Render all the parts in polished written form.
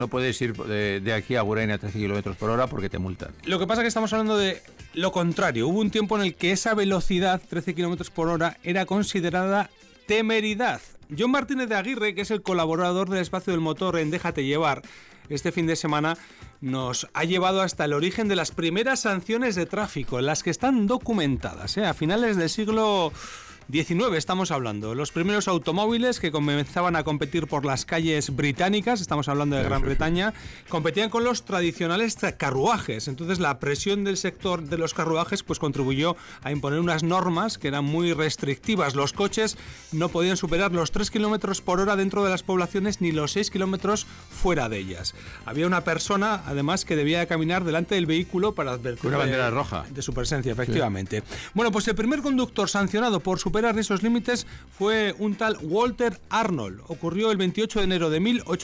No puedes ir de aquí a Agurain a 13 kilómetros por hora porque te multan. Lo que pasa es que estamos hablando de lo contrario. Hubo un tiempo en el que esa velocidad, 13 kilómetros por hora, era considerada temeridad. John Martínez de Aguirre, que es el colaborador del Espacio del Motor en Déjate Llevar, este fin de semana nos ha llevado hasta el origen de las primeras sanciones de tráfico, las que están documentadas, a finales del siglo XIX estamos hablando. Los primeros automóviles que comenzaban a competir por las calles británicas, estamos hablando de Gran Bretaña, competían con los tradicionales carruajes. Entonces la presión del sector de los carruajes pues contribuyó a imponer unas normas que eran muy restrictivas. Los coches no podían superar los 3 kilómetros por hora dentro de las poblaciones ni los 6 kilómetros fuera de ellas. Había una persona, además, que debía caminar delante del vehículo para advertir una bandera roja de su presencia, efectivamente. Sí. Bueno, pues el primer conductor sancionado por superar esos límites fue un tal Walter Arnold. Ocurrió el 28 de enero de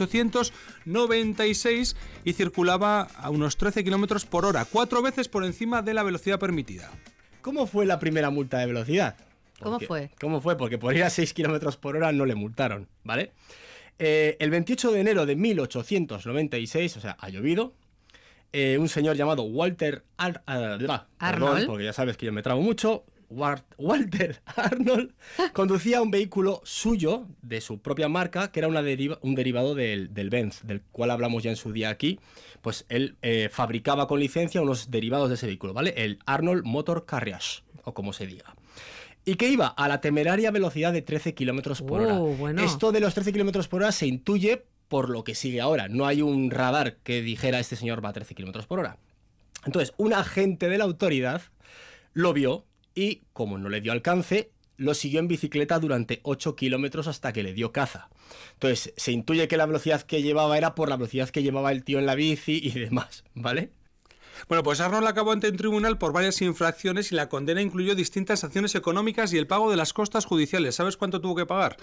1896 y circulaba a unos 13 kilómetros por hora, 4 veces por encima de la velocidad permitida. ¿Cómo fue la primera multa de velocidad? ¿Cómo fue? Porque por ir a 6 kilómetros por hora no le multaron, ¿vale? El 28 de enero de 1896, o sea, ha llovido, un señor llamado Walter Arnold, porque ya sabes que yo me trabo mucho. Walter Arnold conducía un vehículo suyo, de su propia marca, que era un derivado del Benz, del cual hablamos ya en su día aquí. Pues él fabricaba con licencia unos derivados de ese vehículo, ¿vale? El Arnold Motor Carriage, o como se diga. Y que iba a la temeraria velocidad de 13 kilómetros por hora. Bueno. Esto de los 13 kilómetros por hora se intuye por lo que sigue ahora. No hay un radar que dijera este señor va a 13 kilómetros por hora. Entonces, un agente de la autoridad lo vio y, como no le dio alcance, lo siguió en bicicleta durante 8 kilómetros hasta que le dio caza. Entonces, se intuye que la velocidad que llevaba era por la velocidad que llevaba el tío en la bici y demás, ¿vale? Bueno, pues Arnold acabó ante un tribunal por varias infracciones y la condena incluyó distintas sanciones económicas y el pago de las costas judiciales. ¿Sabes cuánto tuvo que pagar?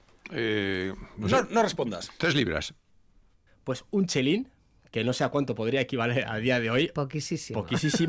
No respondas. 3 libras. Pues un chelín, que no sé a cuánto podría equivaler a día de hoy. Poquísimo.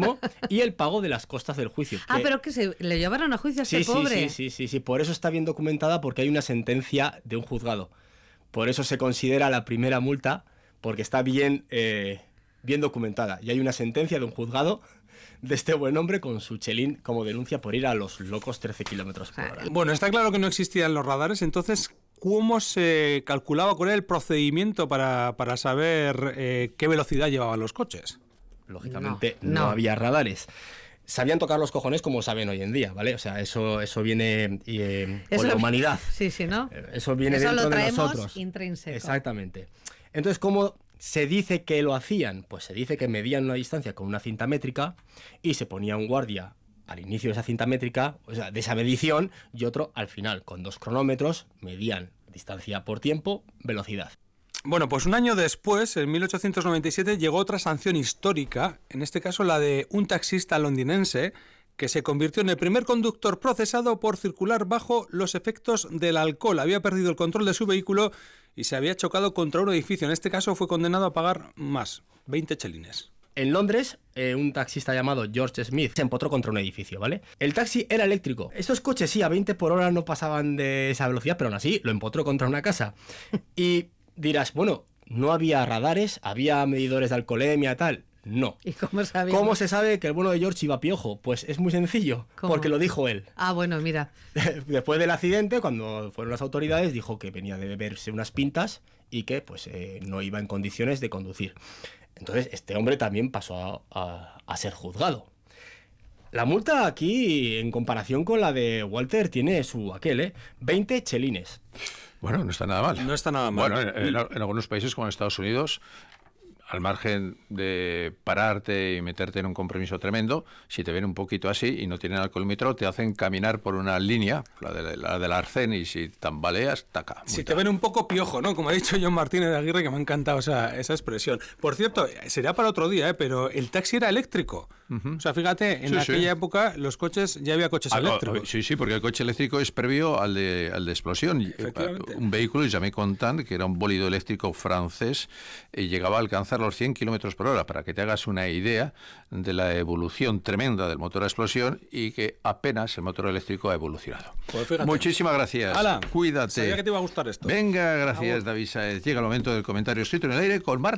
Y el pago de las costas del juicio. Pero que se le llevaron a juicio a ese pobre. Sí. Por eso está bien documentada, porque hay una sentencia de un juzgado. Por eso se considera la primera multa, porque está bien documentada. Y hay una sentencia de un juzgado de este buen hombre con su chelín como denuncia por ir a los locos 13 kilómetros por hora. Bueno, está claro que no existían los radares, entonces ¿cómo se calculaba, cuál era el procedimiento para saber qué velocidad llevaban los coches? Lógicamente no había radares. Sabían tocar los cojones como saben hoy en día, ¿vale? O sea, eso viene con la humanidad. Sí, ¿no? Eso viene dentro de nosotros. Intrínseco. Exactamente. Entonces, ¿cómo se dice que lo hacían? Pues se dice que medían una distancia con una cinta métrica y se ponía un guardia al inicio de esa cinta métrica, o sea, de esa medición, y otro al final, con 2 cronómetros, medían distancia por tiempo, velocidad. Bueno, pues un año después, en 1897, llegó otra sanción histórica, en este caso la de un taxista londinense, que se convirtió en el primer conductor procesado por circular bajo los efectos del alcohol. Había perdido el control de su vehículo y se había chocado contra un edificio. En este caso fue condenado a pagar más, 20 chelines. En Londres, un taxista llamado George Smith se empotró contra un edificio, ¿vale? El taxi era eléctrico. Estos coches, sí, a 20 por hora no pasaban de esa velocidad, pero aún así lo empotró contra una casa. Y dirás, bueno, no había radares, había medidores de alcoholemia, tal. No. ¿Y cómo sabía? ¿Cómo se sabe que el bueno de George iba piojo? Pues es muy sencillo, porque lo dijo él. Ah, bueno, mira. Después del accidente, cuando fueron las autoridades, dijo que venía de beberse unas pintas y que pues no iba en condiciones de conducir. Entonces, este hombre también pasó a ser juzgado. La multa aquí, en comparación con la de Walter, tiene su 20 chelines. Bueno, no está nada mal. No está nada mal. Bueno, en algunos países como en Estados Unidos, al margen de pararte y meterte en un compromiso tremendo, si te ven un poquito así y no tienen alcoholímetro, te hacen caminar por una línea, la del arcén, y si tambaleas, taca. Si te ven un poco piojo, ¿no? Como ha dicho John Martínez de Aguirre, que me ha encantado esa expresión. Por cierto, sería para otro día, pero el taxi era eléctrico. O sea, fíjate, en aquella época los coches, ya había coches eléctricos. Sí, porque el coche eléctrico es previo al de explosión. Un vehículo, ya me contan, que era un bólido eléctrico francés, y llegaba a alcanzar los 100 kilómetros por hora, para que te hagas una idea de la evolución tremenda del motor a explosión, y que apenas el motor eléctrico ha evolucionado. Pues fíjate. Muchísimas gracias. Ala, Cuídate. Sabía que te iba a gustar esto. Venga, gracias, David Sáez. Llega el momento del comentario escrito en el aire con Marta.